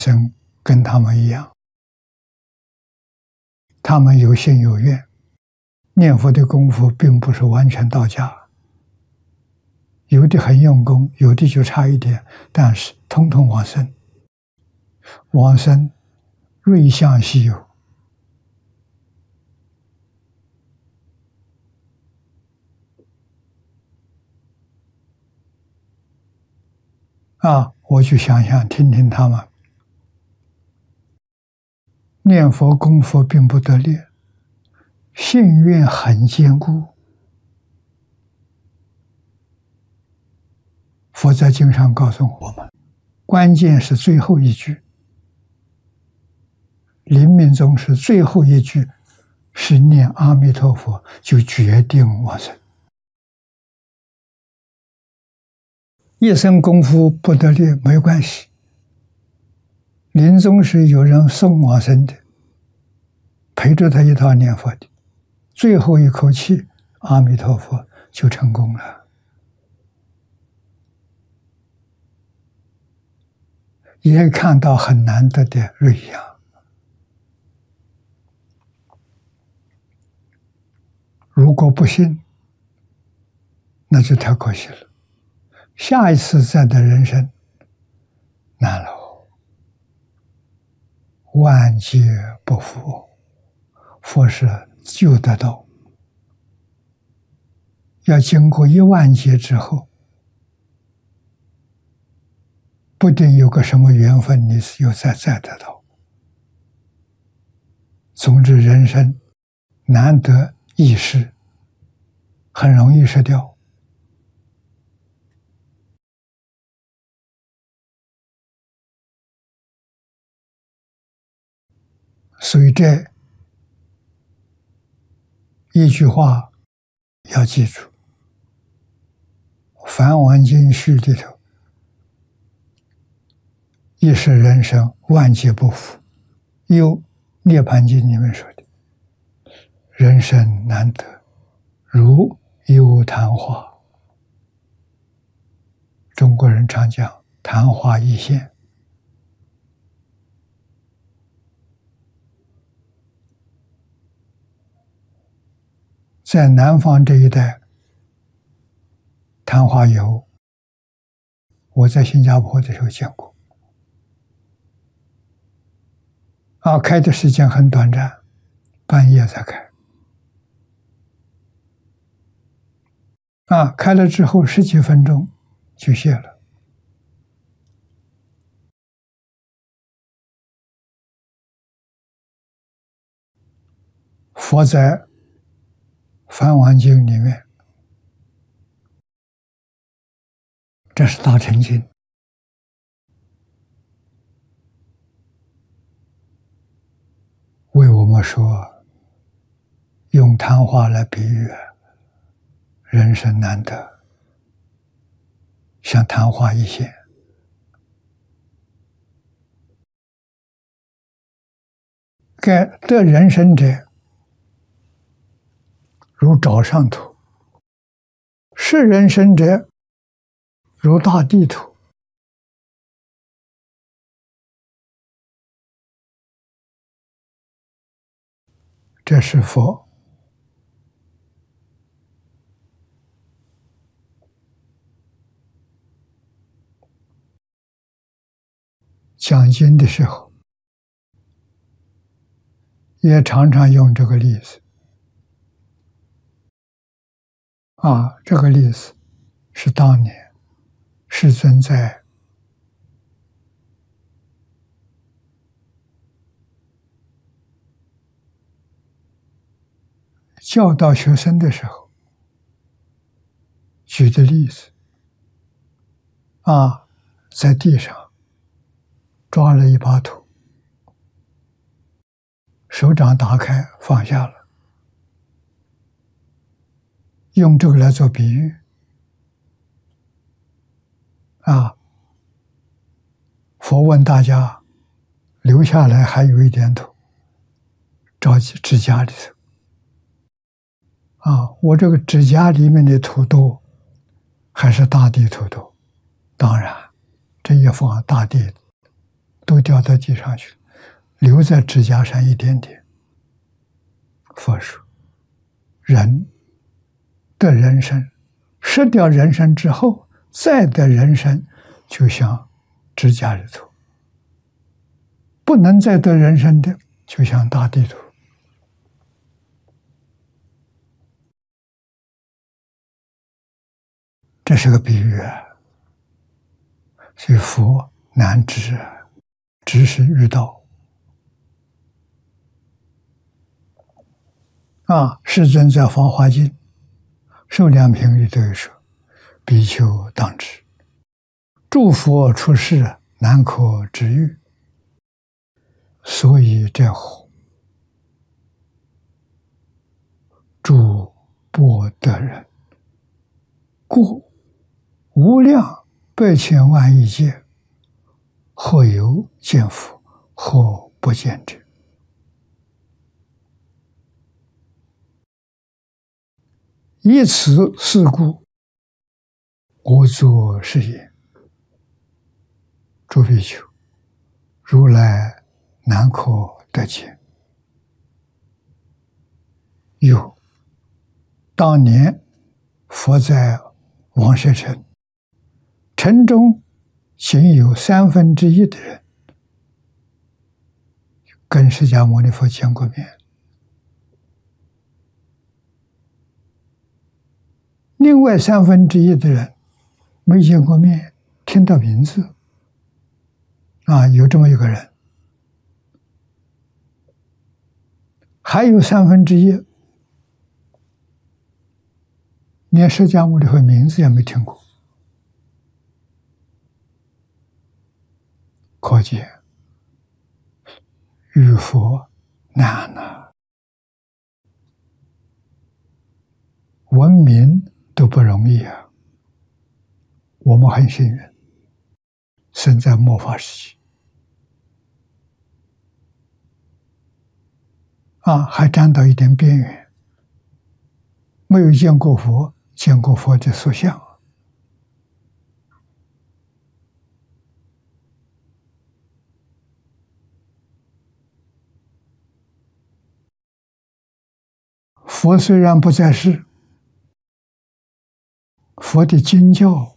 生跟他们一样，他们有心有愿，念佛的功夫并不是完全到家，有的很用功，有的就差一点，但是统统往生。往生瑞相稀有，我去想想听听他们念佛功夫并不得力，信愿很坚固。佛在经上告诉我们，关键是最后一句，临命终时最后一句是念阿弥陀佛，就决定往生。一生功夫不得力没关系，临终时有人送往生的，陪着他一道念佛的，最后一口气阿弥陀佛就成功了。也看到很难得的瑞相。如果不信，那就太可惜了。下一次再的人生难了，万劫不复。佛是救得到，要经过10000劫之后，不定有个什么缘分，你是又再得到。总之，人生难得一失，很容易失掉。所以这一句话要记住，《梵网经序》里头，一世人生万劫不复，又《涅盘经》里面说的，人生难得如有昙花。中国人常讲昙花一现。在南方这一带，昙花油，我在新加坡的时候见过。开的时间很短暂，半夜才开。开了之后10几分钟就谢了。佛在《梵网经》里面，这是大乘经，为我们说，用昙花来比喻人生难得，像昙花一现。该得人生者，如沼上土；失人生者，如大地土。这是佛讲经的时候，也常常用这个例子。这个例子是当年世尊在教导学生的时候举的例子。在地上抓了一把土，手掌打开放下了，用这个来做比喻。佛问大家，留下来还有一点土，照指甲里头。我这个指甲里面的土多，还是大地土多？当然，这一放大地都掉到地上去了，留在指甲上一点点。佛说，人得人生，失掉人生之后，再得人生，就像指甲里头；不能再得人生的，就像大地图。这是个比喻啊，所以佛难知啊，知是遇道啊。世尊在《法华经·受量品》里头说：“比丘当知，诸佛出世，难可知喻，所以这乎？诸不得人，故无量百千万亿劫，或有见佛，或不见者。以此事故，我作是言：诸比丘，如来难可得见。有当年佛在王舍城，城中仅有1/3的人跟释迦牟尼佛见过面，另外1/3的人没见过面，听到名字啊，有这么一个人。还有1/3连释迦牟尼佛名字也没听过，可见遇佛难啊，闻名都不容易啊。我们很幸运，生在末法时期啊，还沾到一点边缘，没有见过佛，见过佛的塑像。佛虽然不在世，佛的经教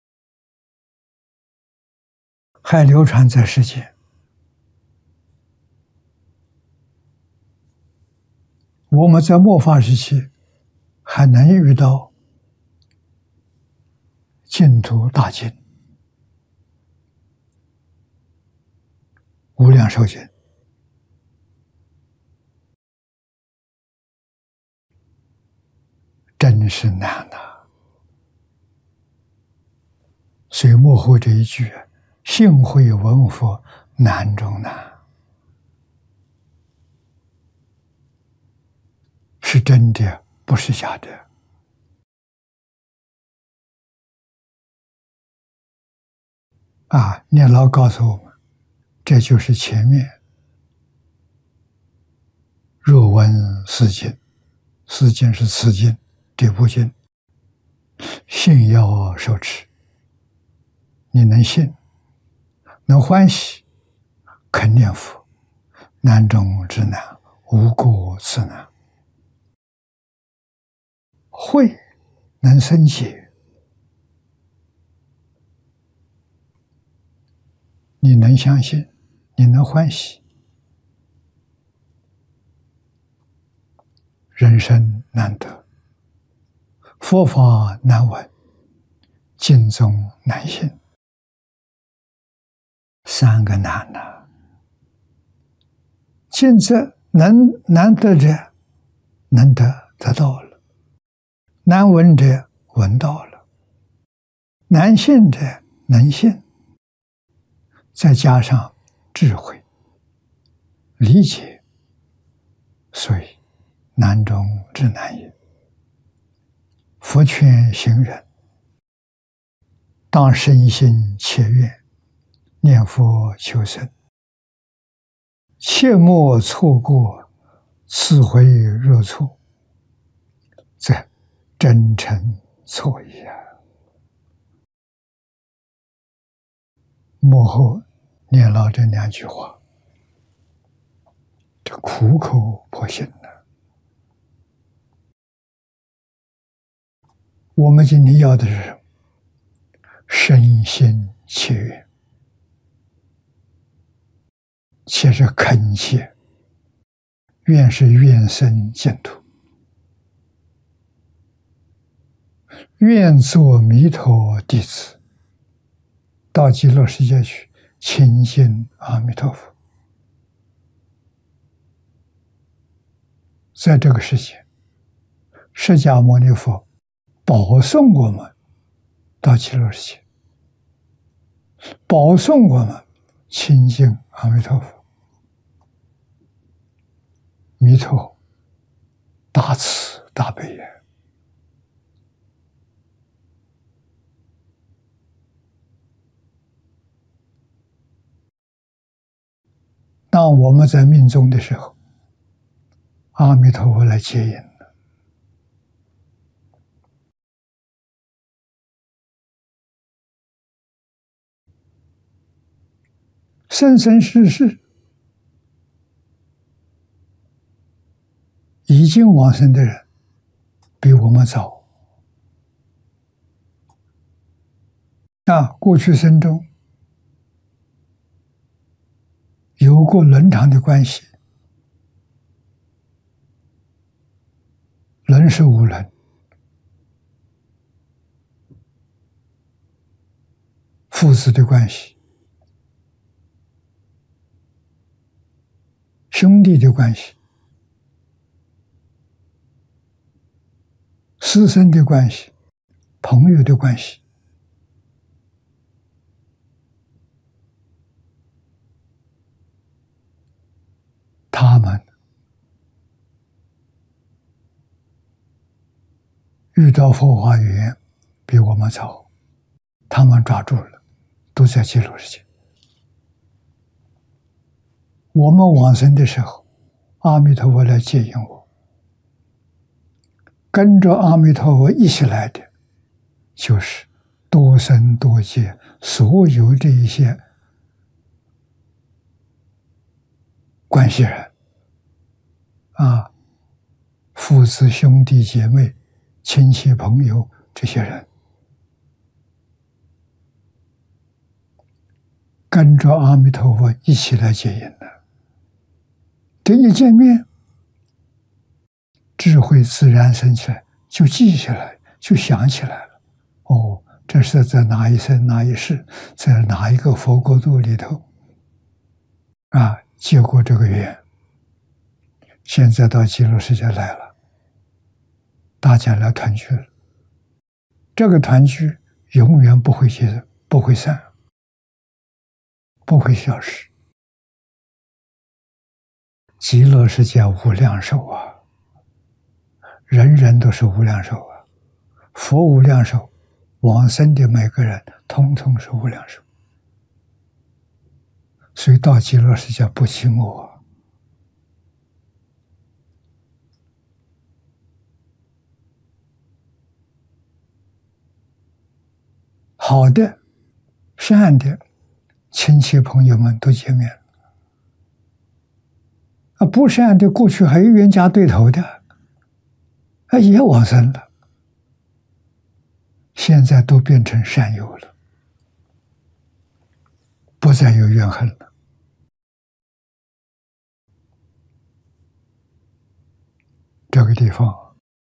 还流传在世间。我们在末法时期还能遇到净土大经、无量寿经，真是难啊。所以幕后这一句“幸会闻佛，难中难”，是真的，不是假的。啊，念老告诉我们，这就是前面若闻是经，是经是此经这部经，信要受持，你能信，能欢喜，肯念佛，难中之难，无过此难。慧能生解，你能相信，你能欢喜，人生难得，佛法难闻，经宗难信，3个难呐。见者难得者，能得到了；难闻者闻到了；难信者能信。再加上智慧、理解，所以难中之难也。佛劝行人，当深心切愿，念佛求生，切莫错过此回若错，则真诚错也。幕后念老这2句话，这苦口婆心的。我们今天要的是什么？身心切愿，切是恳切，愿是愿生净土，愿做弥陀弟子，到极乐世界去亲近阿弥陀佛。在这个世界，释迦牟尼佛保送我们到极乐世界，保送我们亲近阿弥陀佛。弥陀大慈大悲也。当我们在命中的时候，阿弥陀佛来接引了。生生世世已经往生的人比我们早。过去生中有过伦常的关系，伦是无伦，父子的关系，兄弟的关系，师生的关系，朋友的关系。他们遇到佛法缘比我们早，他们抓住了，都在极乐世界。我们往生的时候，阿弥陀佛来接引我，跟着阿弥陀佛一起来的，就是多生多劫所有这一些关系人父子兄弟姐妹、亲戚朋友这些人，跟着阿弥陀佛一起来接引的。这一见面，智慧自然生起来，就记起来，就想起来了。哦，这是在哪一生哪一世，在哪一个佛国度里头结过这个缘，现在到极乐世界来了，大家来团聚了。这个团聚永远不会结，不会散，不会消失。极乐世界无量寿啊，人人都是无量寿啊，佛无量寿，往生的每个人统统是无量寿。所以到极乐世界不寂寞啊。好的、善的亲戚朋友们都见面了，不善的过去还有冤家对头的，也往生了，现在都变成善友了，不再有怨恨了。这个地方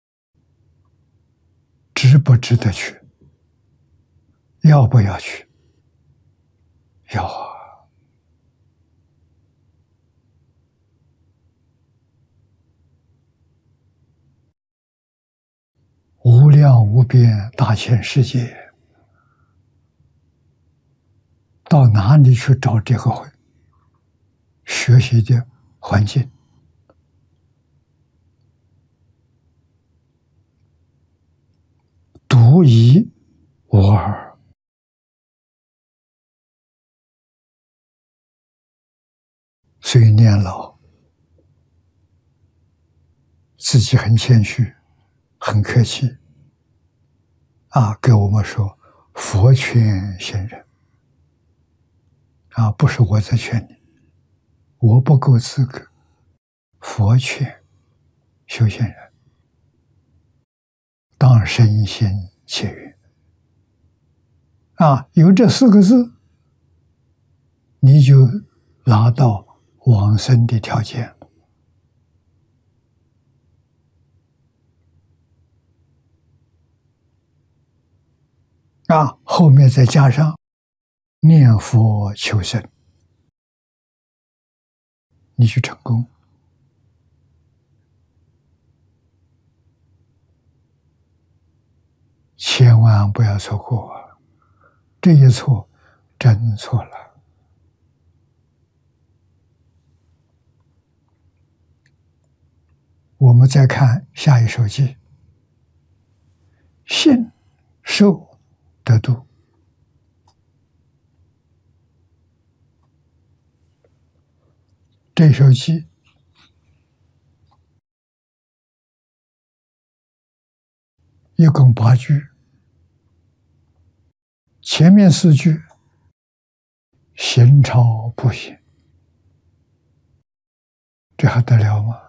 值不值得去？要不要去？要啊！无量无边大千世界，到哪里去找这个学习的环境？独一无二。所以念老自己很谦虚，很客气给我们说佛劝贤人， 不是我在劝你，我不够资格，佛劝修行人当身心切愿有这4个字，你就拿到往生的条件后面再加上念佛求生，你就成功。千万不要错过这一错真错了。我们再看下一首偈，信受得度。这首偈一共8句，前面4句行超不行，这还得了吗？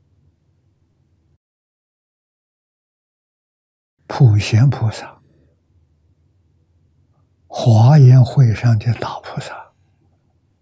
普贤菩萨，华严会上的大菩萨，